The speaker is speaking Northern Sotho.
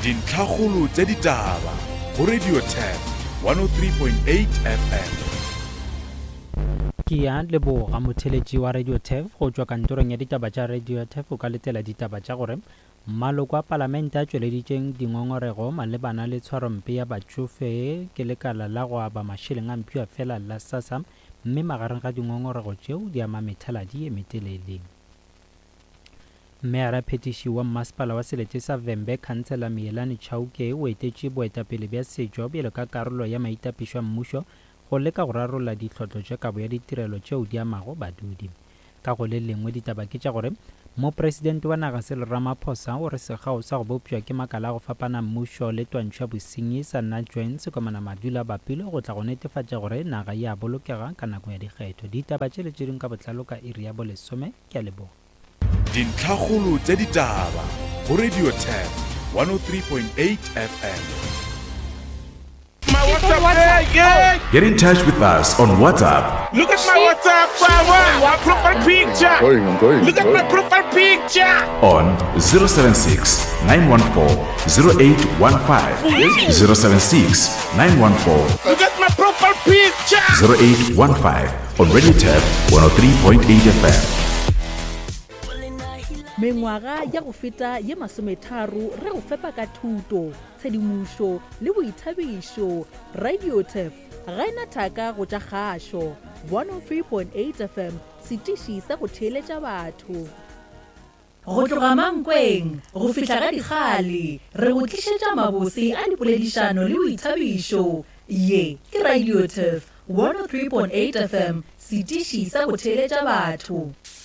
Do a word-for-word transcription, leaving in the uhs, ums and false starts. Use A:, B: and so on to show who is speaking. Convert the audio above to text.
A: dintlhakgolo tse ditaba go Radio Tef one oh three point eight F M.
B: Ke ya leboga motheletši wa Radio Tef go tšwa kantorong ya ditaba tša Radio Tef o ka letela ditaba tša gore maloko a palamente a tšweleditšeng dingongorego malebana le tshwarompe ya batšofe ke lekala la go aba mašeleng a mpšwa fela la SASSA, mme magareng ga dingongorego tšeo di ama methaladi e metelele. Meara Phetiši wa Mmasepala wa Selete sa Vhembe Khansela Mielani Chauke o etetše boetapele bja setšo bjalo ka karolo ya maitapišo a mmušo go leka go rarolla ditlhotlo tša kabo ya ditirelo tšeo di amago badudi. Ka go le lengwe ditaba ke tša gore mopresidente wa naga Cyril Ramaphosa o re sekgao sa go bopšwa ke makala a go fapana mmušo le twantšhwa bosenyi sa nna join sekomana madula bapilo go tla go netefatša gore naga ya bolokega ka nako ya dikgetho. Ditaba tše le tše dingwe ka botlalo ka iri ya bolesome ke a leboga.
A: Dintlhakgolo tse ditaba go Radio Tef one oh three point eight F M.
C: My WhatsApp, WhatsApp. Yeah, yeah.
A: Get in touch with us on WhatsApp.
C: Look at my WhatsApp, my profile picture.
D: Going, I'm going,
C: Look at
D: going.
C: my profile picture.
A: On zero seven six nine one four zero eight one five, zero seven six nine one four
C: Look at my profile picture.
A: zero eight one five on Radio Tef one oh three point eight F M.
E: Mengwaga ya go feta ye masometharo re go fepa ka thuto, tshedimošo le boithabišo. Radio Tef ga ena thaka go tša kgašo one oh three point eight F M, setiši sa go theeletša batho. Go tloga Mankweng go fihla ga dikgale re go tlišetša mabose a dipoledišano le boithabišo. Ye ke Radio Tef one oh three point eight F M, setiši sa go theeletša batho.